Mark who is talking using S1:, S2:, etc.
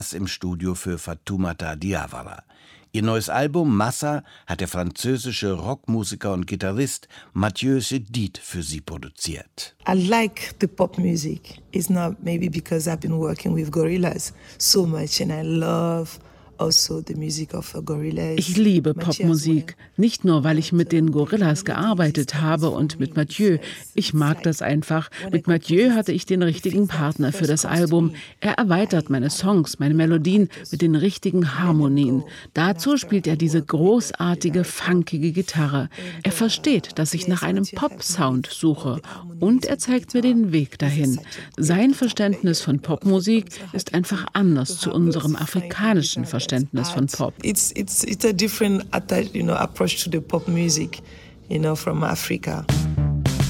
S1: im Studio für Fatoumata Diawara. Ihr neues Album Massa hat der französische Rockmusiker und Gitarrist Mathieu Chédid für sie produziert.
S2: I like the pop music. It's not maybe because I've been working with Gorillaz so much and I love also the music of Gorillaz.
S3: Ich liebe Popmusik, nicht nur, weil ich mit den Gorillaz gearbeitet habe und mit Mathieu. Ich mag das einfach. Mit Mathieu hatte ich den richtigen Partner für das Album. Er erweitert meine Songs, meine Melodien mit den richtigen Harmonien. Dazu spielt er diese großartige, funkige Gitarre. Er versteht, dass ich nach einem Pop-Sound suche und er zeigt mir den Weg dahin. Sein Verständnis von Popmusik ist einfach anders zu unserem afrikanischen Verständnis von Pop.
S2: It's a different approach to the pop music, from Africa.